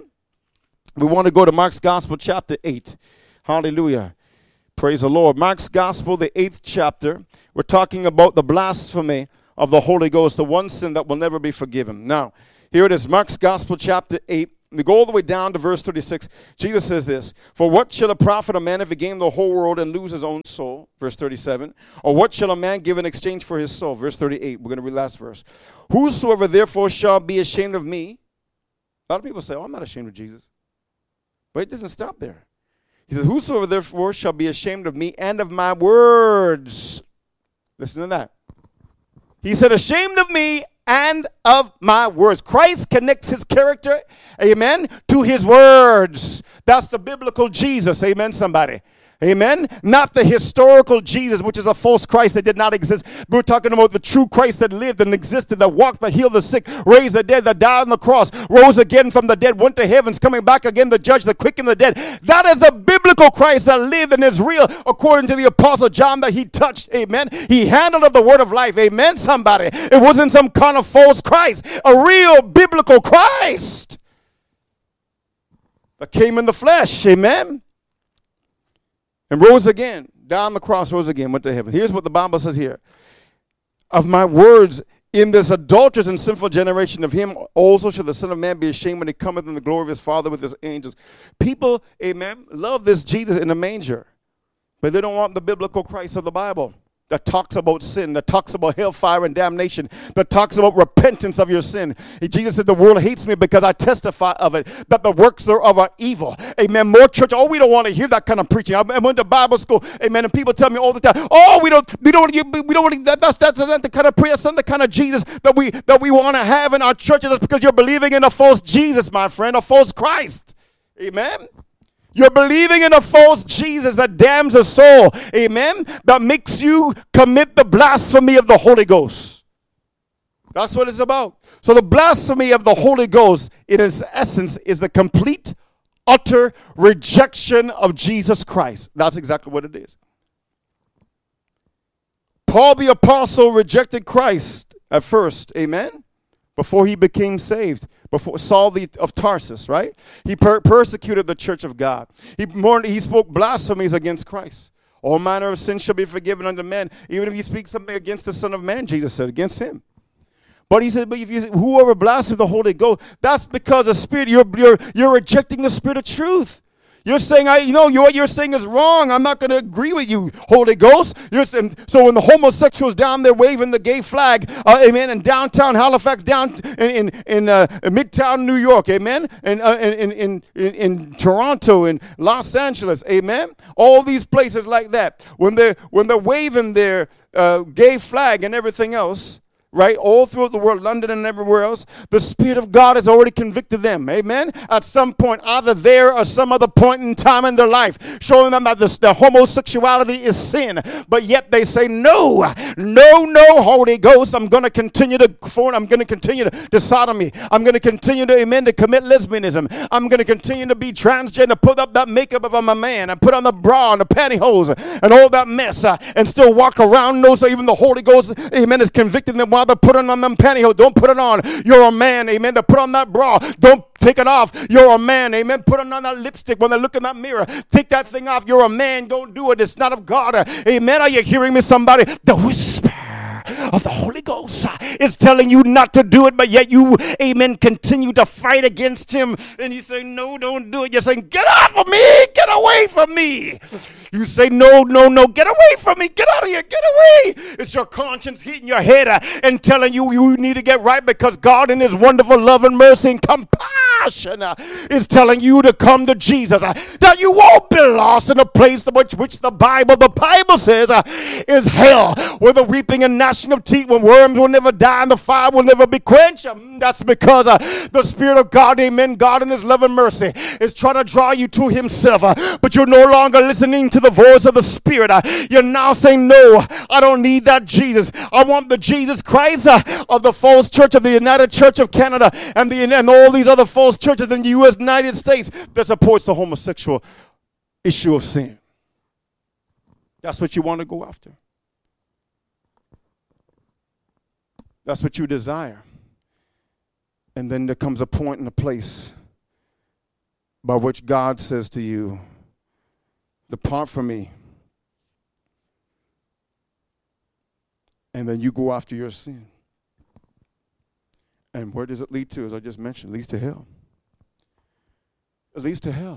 We want to go to Mark's Gospel, chapter eight. Hallelujah. Praise the Lord. Mark's Gospel, the eighth chapter. We're talking about the blasphemy of the Holy Ghost, the one sin that will never be forgiven. Now, Here it is, Mark's Gospel, chapter eight. We go all the way down to verse thirty-six. Jesus says this, for what shall it profit a man if he gain the whole world and lose his own soul? Verse thirty-seven. Or what shall a man give in exchange for his soul? Verse thirty-eight. We're going to read the last verse. Whosoever therefore shall be ashamed of me. A lot of people say, oh, I'm not ashamed of Jesus. But it doesn't stop there. He says, whosoever therefore shall be ashamed of me and of my words. Listen to that. He said, ashamed of me and of my words. Christ connects his character, amen, to his words. That's the biblical Jesus, amen, somebody. Amen? Not the historical Jesus, which is a false Christ that did not exist. We're talking about the true Christ that lived and existed, that walked, that healed the sick, raised the dead, that died on the cross, rose again from the dead, went to heavens, coming back again to judge the quick and the dead. That is the biblical Christ that lived and is real, according to the Apostle John, that he touched. Amen? He handled of the word of life. Amen, somebody? It wasn't some kind of false Christ. A real biblical Christ that came in the flesh. Amen? And rose again, down the cross, rose again, went to heaven. Here's what the Bible says here. Of my words, in this adulterous and sinful generation, of him also shall the Son of Man be ashamed when he cometh in the glory of his Father with his angels. People, amen, love this Jesus in a manger, but they don't want the biblical Christ of the Bible that talks about sin, that talks about hellfire and damnation, that talks about repentance of your sin. Jesus said, the world hates me because I testify of it, that the works thereof are evil. Amen. More church, oh, we don't want to hear that kind of preaching. I went to Bible school, amen, and people tell me all the time, oh, we don't, we don't, we don't want that, that's, that's not the kind of prayer, that's not the kind of Jesus that we, that we want to have in our churches. That's because you're believing in a false Jesus, my friend, a false Christ. Amen. You're believing in a false Jesus that damns the soul, amen, that makes you commit the blasphemy of the Holy Ghost. That's what it's about. So the blasphemy of the Holy Ghost, in its essence, is the complete, utter rejection of Jesus Christ. That's exactly what it is. Paul the Apostle rejected Christ at first, amen, before he became saved. Before Saul the, of Tarsus, right? He per- persecuted the church of God. He, mourned, he spoke blasphemies against Christ. All manner of sin shall be forgiven unto men, even if you speak something against the Son of Man, Jesus said, against him. But he said, but if you whoever blasphemes the Holy Ghost, that's because the Spirit, you're, you're, you're rejecting the Spirit of truth. You're saying, I, you know, you, what you're saying is wrong. I'm not going to agree with you, Holy Ghost. You're saying, so when the homosexuals down there waving the gay flag, uh, amen, in downtown Halifax, down in in, in uh, Midtown New York, amen, and uh, in, in, in, in Toronto, in Los Angeles, amen, all these places like that, when they're, when they're waving their uh, gay flag and everything else, right, all throughout the world, London and everywhere else, the Spirit of God has already convicted them, amen, at some point, either there or some other point in time in their life, showing them that this, the homosexuality is sin, but yet they say, no, no, no, Holy Ghost, I'm going to continue to forn, I'm going to continue to, to sodomy, I'm going to continue to, amen, to commit lesbianism, I'm going to continue to be transgender, put up that makeup of I'm a man, and put on the bra and the pantyhose, and all that mess, uh, and still walk around, no, so even the Holy Ghost, amen, is convicting them while they're putting on them pantyhose. Don't put it on. You're a man, amen. They put on that bra. Don't take it off. You're a man, amen. Put on that lipstick when they look in that mirror. Take that thing off. You're a man. Don't do it. It's not of God. Amen. Are you hearing me, somebody? The whisper of the Holy Ghost is telling you not to do it, but yet you, amen, continue to fight against him. And you say, no, don't do it. You're saying, get off of me. Get away from me. You say, no, no, no, get away from me. Get out of here. Get away. It's your conscience hitting your head uh, and telling you you need to get right, because God in his wonderful love and mercy and compassion uh, is telling you to come to Jesus. Uh, that you won't be lost in a place which, which the Bible, the Bible says uh, is hell, where the weeping and gnashing of teeth, when worms will never die and the fire will never be quenched. Um, that's because uh, the Spirit of God, amen, God in his love and mercy is trying to draw you to himself. Uh, but you're no longer listening to the voice of the Spirit. Uh, you're now saying, no, I don't need that Jesus. I want the Jesus Christ uh, of the false church of the United Church of Canada and, the, and all these other false churches in the U S United States that supports the homosexual issue of sin. That's what you want to go after. That's what you desire. And then there comes a point and a place by which God says to you, depart from me. And then you go after your sin. And where does it lead to? As I just mentioned, it leads to hell. It leads to hell.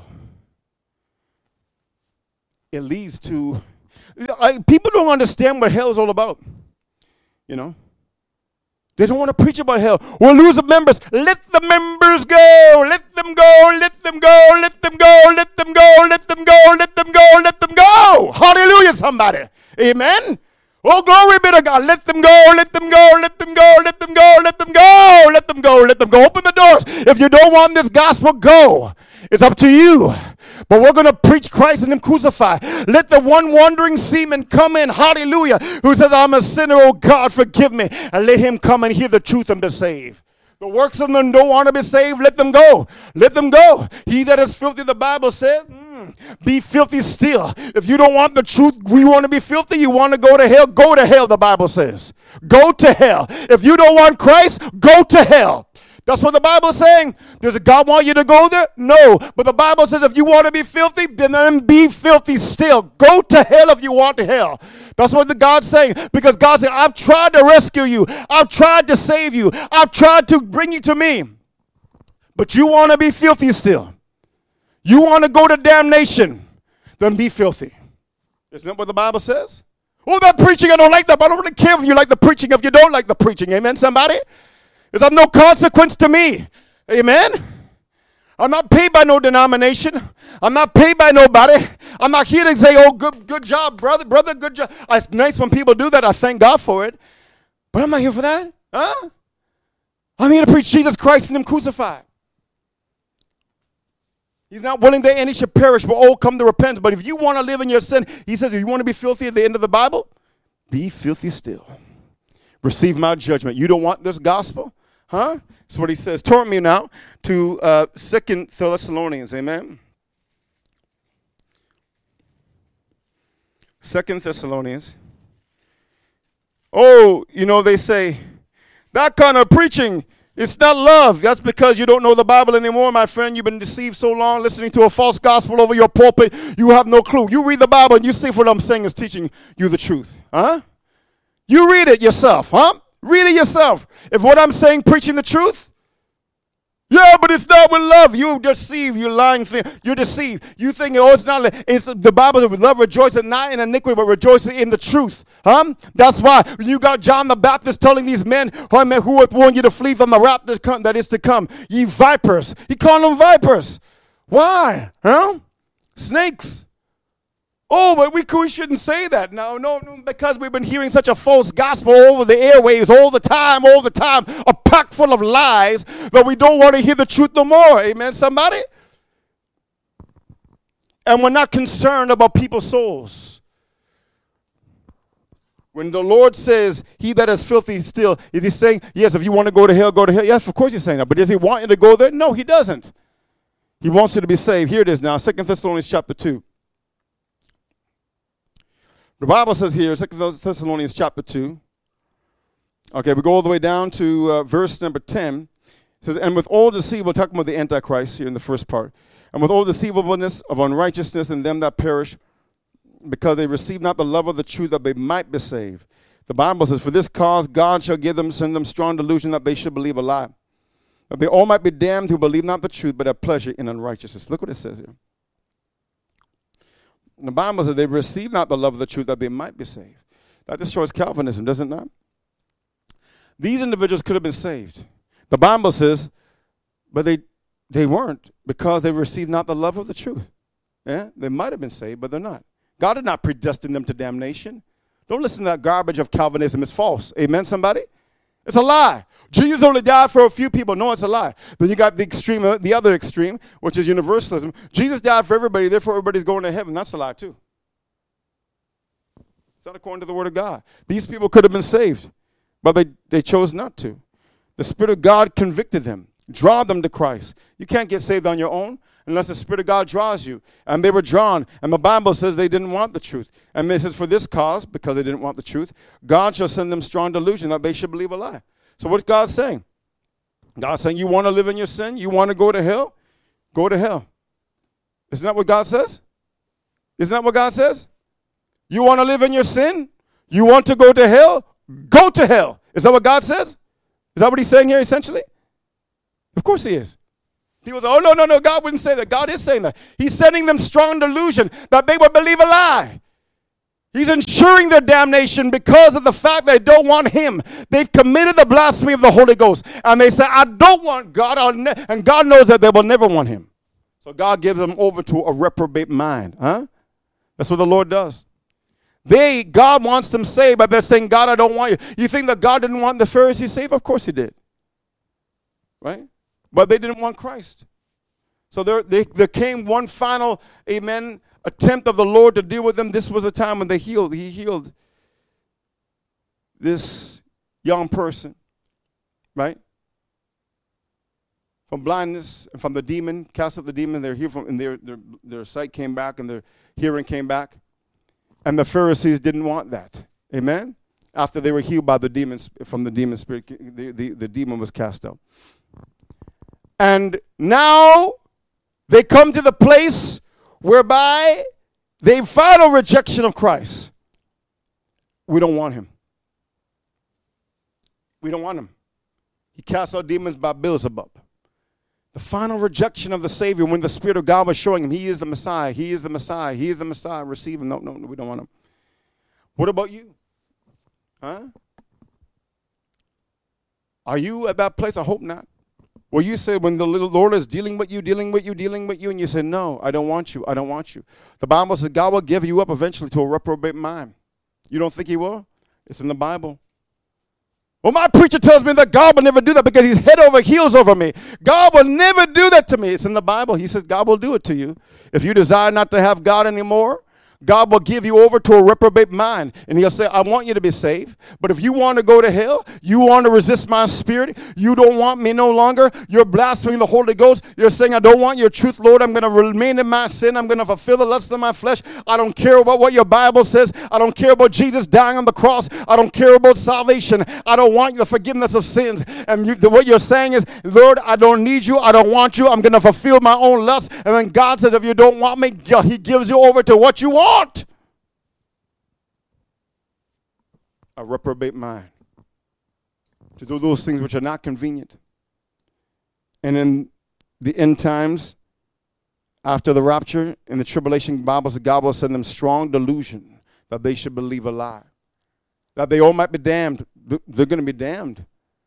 It leads to, I, people don't understand what hell is all about. You know? They don't want to preach about hell. We'll lose the members. Let the members go. Let them go. Let them go. Let them go. Let them go. Let them go. Let them go. Let them go. Hallelujah, somebody. Amen. Oh, glory be to God. Let them go. Let them go. Let them go. Let them go. Let them go. Let them go. Let them go. Open the doors. If you don't want this gospel, go. It's up to you. But we're going to preach Christ and him crucified. Let the one wandering seaman come in, hallelujah, who says, I'm a sinner, oh God, forgive me. And let him come and hear the truth and be saved. The works of them don't want to be saved, let them go. Let them go. He that is filthy, the Bible says, mm, be filthy still. If you don't want the truth, we want to be filthy, you want to go to hell, go to hell, the Bible says. Go to hell. If you don't want Christ, go to hell. That's what the Bible is saying. Does God want you to go there? No. But the Bible says if you want to be filthy, then be filthy still. Go to hell if you want to hell. That's what the God's saying. Because God said, I've tried to rescue you. I've tried to save you. I've tried to bring you to me. But you want to be filthy still. You want to go to damnation. Then be filthy. Isn't that what the Bible says? Oh, that preaching, I don't like that. But I don't really care if you like the preaching, if you don't like the preaching. Amen, somebody? It's of no consequence to me. Amen? I'm not paid by no denomination. I'm not paid by nobody. I'm not here to say, oh, good good job, brother, brother, good job. It's nice when people do that. I thank God for it. But I'm not here for that. Huh? I'm here to preach Jesus Christ and him crucified. He's not willing that any should perish, but all come to repentance. But if you want to live in your sin, he says, if you want to be filthy at the end of the Bible, be filthy still. Receive my judgment. You don't want this gospel? Huh? That's what he says. Turn me now to uh, Second Thessalonians. Amen. Second Thessalonians. Oh, you know, they say, that kind of preaching, it's not love. That's because you don't know the Bible anymore, my friend. You've been deceived so long listening to a false gospel over your pulpit. You have no clue. You read the Bible and you see if what I'm saying is teaching you the truth. Huh? You read it yourself, huh? Read it yourself. If what I'm saying, preaching the truth, yeah, but it's not with love. You deceive. You're lying. Thing. You're deceived. You think, oh, it's not. It's the Bible says, love rejoicing not in iniquity, but rejoicing in the truth. Huh? That's why you got John the Baptist telling these men who hath warned you to flee from the wrath that is to come. Ye vipers. He called them vipers. Why? Huh? Snakes. Oh, but we, we shouldn't say that. No, no, no, because we've been hearing such a false gospel over the airwaves all the time, all the time, a pack full of lies that we don't want to hear the truth no more. Amen, somebody? And we're not concerned about people's souls. When the Lord says, he that is filthy still, is he saying, yes, if you want to go to hell, go to hell? Yes, of course he's saying that. But does he want you to go there? No, he doesn't. He wants you to be saved. Here it is now, Second Thessalonians chapter two. The Bible says here, Second Thessalonians chapter two. Okay, we go all the way down to uh, verse number ten. It says, and with all deceivable, talking about the Antichrist here in the first part, and with all deceivableness of unrighteousness in them that perish, because they receive not the love of the truth that they might be saved. The Bible says, for this cause God shall give them, send them strong delusion that they should believe a lie, that they all might be damned who believe not the truth, but have pleasure in unrighteousness. Look what it says here. The Bible says they receive not the love of the truth that they might be saved. That destroys Calvinism, does it not? These individuals could have been saved. The Bible says, but they they weren't because they received not the love of the truth. Yeah, they might have been saved, but they're not. God did not predestine them to damnation. Don't listen to that garbage of Calvinism. It's false. Amen, somebody? It's a lie. Jesus only died for a few people. No, it's a lie. Then you got the extreme, the other extreme, which is universalism. Jesus died for everybody, therefore everybody's going to heaven. That's a lie too. It's not according to the word of God. These people could have been saved, but they, they chose not to. The Spirit of God convicted them, draw them to Christ. You can't get saved on your own unless the Spirit of God draws you. And they were drawn. And the Bible says they didn't want the truth. And it says for this cause, because they didn't want the truth, God shall send them strong delusion that they should believe a lie. So what's God saying? God's saying you want to live in your sin? You want to go to hell? Go to hell. Isn't that what God says? Isn't that what God says? You want to live in your sin? You want to go to hell? Go to hell. Is that what God says? Is that what he's saying here essentially? Of course he is. People say, oh, no, no, no, God wouldn't say that. God is saying that. He's sending them strong delusion that they would believe a lie. He's ensuring their damnation because of the fact they don't want him. They've committed the blasphemy of the Holy Ghost. And they say, I don't want God. I'll ne-. And God knows that they will never want him. So God gives them over to a reprobate mind. Huh? That's what the Lord does. They, God wants them saved, but they're saying, God, I don't want you. You think that God didn't want the Pharisees saved? Of course he did. Right? But they didn't want Christ. So there, they, there came one final, amen, attempt of the Lord to deal with them. This was the time when they healed. He healed this young person, right? From blindness and from the demon, cast out the demon. They're healed from, and their, their, their sight came back and their hearing came back. And the Pharisees didn't want that. Amen? After they were healed by the demons, from the demon spirit, the, the, the demon was cast out. And now they come to the place whereby they final rejection of Christ. We don't want him. We don't want him. He cast out demons by Beelzebub. The final rejection of the Savior when the Spirit of God was showing him he is the Messiah, he is the Messiah, he is the Messiah. Receive him. No, no, no, we don't want him. What about you? Huh? Are you at that place? I hope not. Well, you say when the little Lord is dealing with you, dealing with you, dealing with you, and you say, no, I don't want you, I don't want you. The Bible says God will give you up eventually to a reprobate mind. You don't think he will? It's in the Bible. Well, my preacher tells me that God will never do that because he's head over heels over me. God will never do that to me. It's in the Bible. He says God will do it to you. If you desire not to have God anymore, God will give you over to a reprobate mind. And he'll say, I want you to be saved. But if you want to go to hell, you want to resist my spirit, you don't want me no longer, you're blaspheming the Holy Ghost. You're saying, I don't want your truth, Lord. I'm going to remain in my sin. I'm going to fulfill the lust of my flesh. I don't care about what your Bible says. I don't care about Jesus dying on the cross. I don't care about salvation. I don't want the forgiveness of sins. And you, the, what you're saying is, Lord, I don't need you. I don't want you. I'm going to fulfill my own lust. And then God says, if you don't want me, he gives you over to what you want. A reprobate mind to do those things which are not convenient. And in the end times, after the rapture, in the tribulation, Bible says God will send them strong delusion that they should believe a lie, that they all might be damned. They're going to be damned.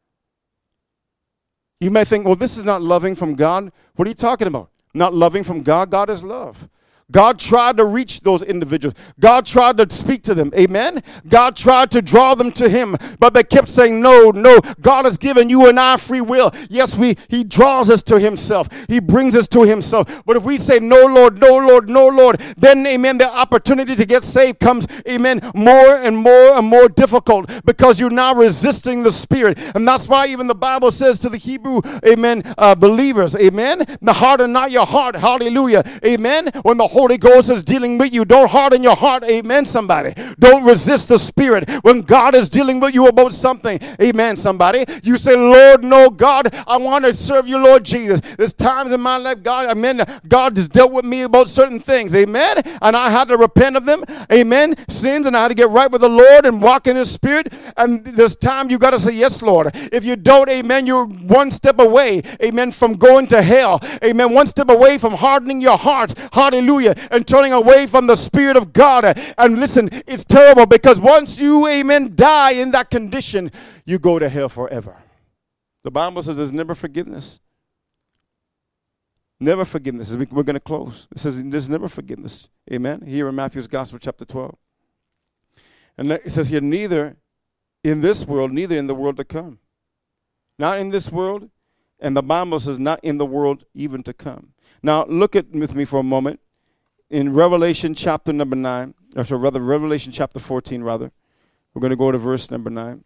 You may think, well, this is not loving from God. What are you talking about? Not loving from God? God is love. God tried to reach those individuals. God tried to speak to them. Amen? God tried to draw them to him, but they kept saying, no, no. God has given you and I free will. Yes, we. He draws us to himself. He brings us to himself. But if we say, no, Lord, no, Lord, no, Lord, then, amen, the opportunity to get saved comes, amen, more and more and more difficult because you're now resisting the Spirit. And that's why even the Bible says to the Hebrew, amen, uh, believers, amen, the harden not your heart, hallelujah, amen, when the Holy Ghost is dealing with you, don't harden your heart, amen, somebody. Don't resist the Spirit. When God is dealing with you about something, amen, somebody, you say, Lord, no, God, I want to serve you, Lord Jesus. There's times in my life, God, amen, God has dealt with me about certain things, amen, and I had to repent of them, amen, sins, and I had to get right with the Lord and walk in the Spirit, and there's time you got to say, yes, Lord. If you don't, amen, you're one step away, amen, from going to hell, amen, one step away from hardening your heart, hallelujah, and turning away from the Spirit of God. And listen, it's terrible because once you, amen, die in that condition, you go to hell forever. The Bible says there's never forgiveness. Never forgiveness. We're going to close. It says there's never forgiveness. Amen. Here in Matthew's Gospel, chapter twelve. And it says here, neither in this world, neither in the world to come. Not in this world. And the Bible says not in the world even to come. Now, look at with me for a moment. In Revelation chapter number nine, or so rather Revelation chapter fourteen, rather. We're going to go to verse number nine.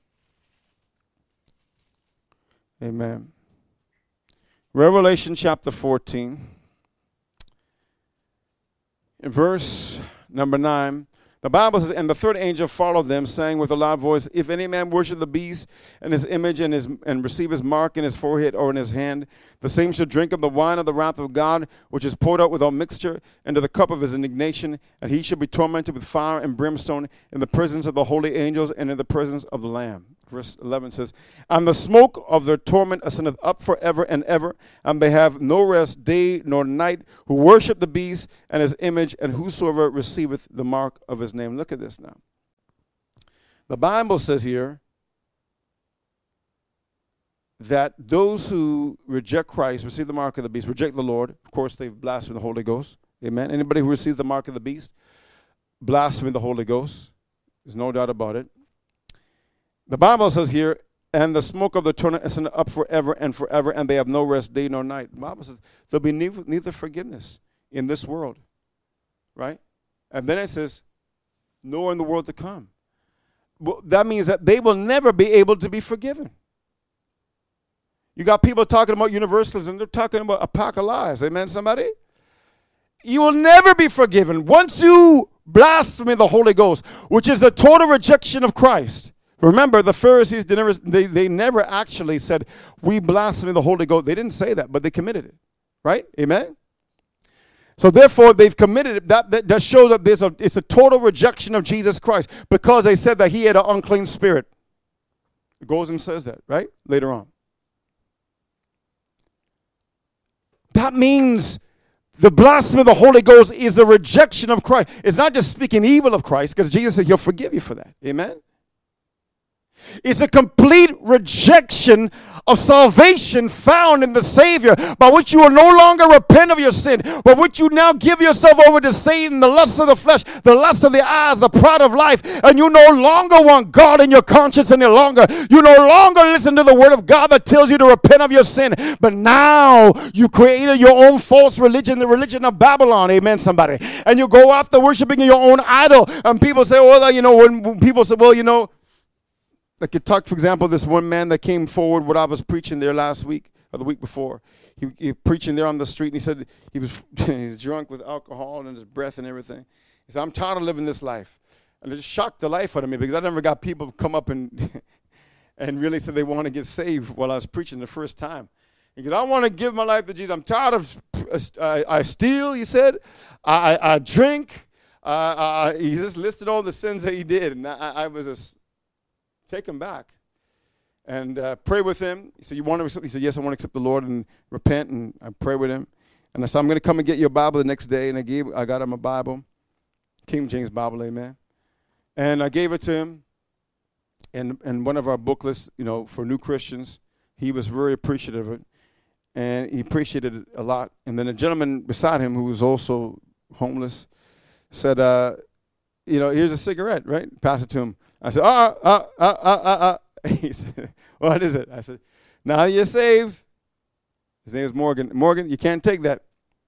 Amen. Revelation chapter fourteen. In verse number nine, the Bible says, and the third angel followed them, saying with a loud voice, if any man worship the beast and his image and his and receive his mark in his forehead or in his hand, the same shall drink of the wine of the wrath of God, which is poured out without mixture into the cup of his indignation, and he shall be tormented with fire and brimstone in the presence of the holy angels and in the presence of the Lamb. Verse eleven says, and the smoke of their torment ascendeth up forever and ever, and they have no rest day nor night, who worship the beast and his image, and whosoever receiveth the mark of his name. Look at this now. The Bible says here that those who reject Christ, receive the mark of the beast, reject the Lord. Of course, they've blasphemed the Holy Ghost. Amen. Anybody who receives the mark of the beast, blaspheme the Holy Ghost. There's no doubt about it. The Bible says here, and the smoke of the torment is up forever and forever, and they have no rest day nor night. The Bible says there'll be neither, neither forgiveness in this world, right? And then it says, nor in the world to come. Well, that means that they will never be able to be forgiven. You got people talking about universalism. They're talking about a pack of lies. Amen, somebody? You will never be forgiven. Once you blaspheme the Holy Ghost, which is the total rejection of Christ. Remember, the Pharisees, they never, they, they never actually said, we blaspheme the Holy Ghost. They didn't say that, but they committed it. Right? Amen? So therefore, they've committed it. That, that, that shows that there's a, it's a total rejection of Jesus Christ because they said that he had an unclean spirit. It goes and says that, right? Later on. That means the blasphemy of the Holy Ghost is the rejection of Christ. It's not just speaking evil of Christ, because Jesus said he'll forgive you for that. Amen? It's a complete rejection of salvation found in the Savior, by which you will no longer repent of your sin, but which you now give yourself over to Satan, the lust of the flesh, the lust of the eyes, the pride of life, and you no longer want God in your conscience any longer. You no longer listen to the word of God that tells you to repent of your sin, but now you created your own false religion, the religion of Babylon. Amen, somebody. And you go after worshiping your own idol, and people say, well, you know, when people say, well, you know, like you talk, for example, this one man that came forward when I was preaching there last week or the week before. He, he preaching there on the street, and he said he was he was drunk with alcohol and his breath and everything. He said, I'm tired of living this life. And it just shocked the life out of me, because I never got people come up and and really said they want to get saved while I was preaching the first time. He goes, I want to give my life to Jesus. I'm tired of, I, I steal, he said. I, I, I drink. Uh, uh, he just listed all the sins that he did. And I, I was just... take him back and uh, pray with him. He said, you want to accept? He said, yes, I want to accept the Lord and repent. And I pray with him. And I said, I'm going to come and get you a Bible the next day. And I gave, I got him a Bible, King James Bible, amen. And I gave it to him. And and one of our booklets, you know, for new Christians, he was very appreciative of it. And he appreciated it a lot. And then a gentleman beside him, who was also homeless, said, uh, you know, here's a cigarette, right? Pass it to him. I said, uh, uh, uh, uh, uh, uh. He said, what is it? I said, now you're saved. His name is Morgan. Morgan, you can't take that.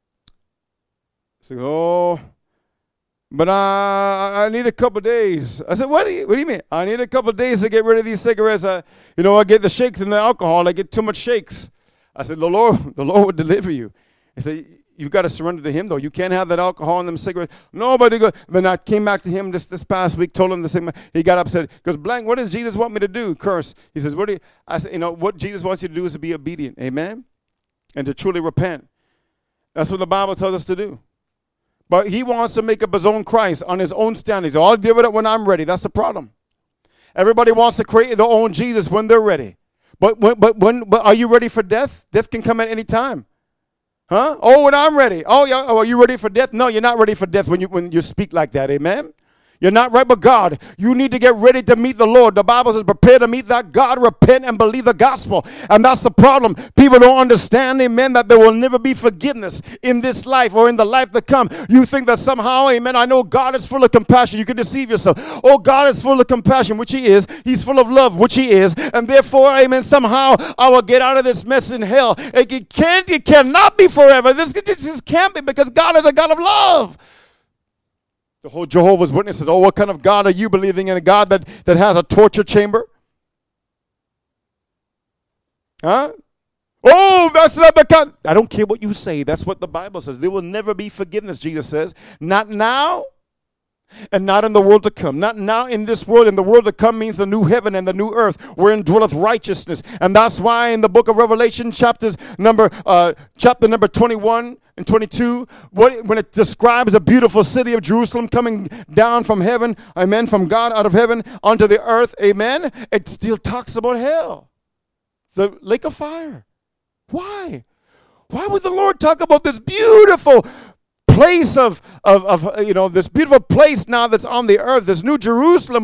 I said, oh, but uh, I need a couple days. I said, what do you, what do you mean? I need a couple days to get rid of these cigarettes. I, you know, I get the shakes and the alcohol. I get too much shakes. I said, the Lord, the Lord would deliver you. He said, you've got to surrender to him, though. You can't have that alcohol and them cigarettes. Nobody go. When I came back to him this, this past week, told him the same. He got upset. Because, blank, what does Jesus want me to do? Curse. He says, what do you, I said, you know, what Jesus wants you to do is to be obedient. Amen? And to truly repent. That's what the Bible tells us to do. But he wants to make up his own Christ on his own standards. So I'll give it up when I'm ready. That's the problem. Everybody wants to create their own Jesus when they're ready. But when, but when, but are you ready for death? Death can come at any time. Huh? Oh, when I'm ready. Oh, yeah. Oh, are you ready for death? No, you're not ready for death when you when you speak like that. Amen. You're not right with God. You need to get ready to meet the Lord. The Bible says, prepare to meet that God, repent and believe the gospel. And that's the problem. People don't understand, amen, that there will never be forgiveness in this life or in the life to come. You think that somehow, amen, I know God is full of compassion. You can deceive yourself. Oh, God is full of compassion, which he is. He's full of love, which he is. And therefore, amen, somehow I will get out of this mess in hell. It can't, it cannot be forever. This, this can't be, because God is a God of love. The whole Jehovah's Witnesses, oh, what kind of God are you believing in? A God that, that has a torture chamber? Huh? Oh, that's not the God. I don't care what you say. That's what the Bible says. There will never be forgiveness, Jesus says. Not now, and not in the world to come. Not now in this world. In the world to come means the new heaven and the new earth wherein dwelleth righteousness. And that's why in the book of Revelation, chapters number uh, chapter number twenty-one and twenty-two, what, when it describes a beautiful city of Jerusalem coming down from heaven, amen, from God out of heaven onto the earth, amen, it still talks about hell, the lake of fire. Why? Why would the Lord talk about this beautiful place of, of, of, you know, this beautiful place now that's on the earth, this new Jerusalem